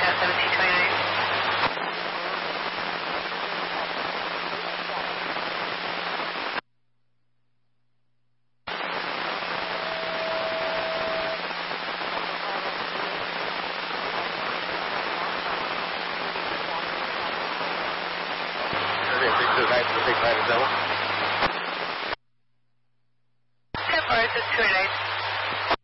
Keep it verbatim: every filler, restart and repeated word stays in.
seventeen twenty-nine. Big five double. ten four, this is two eight eight.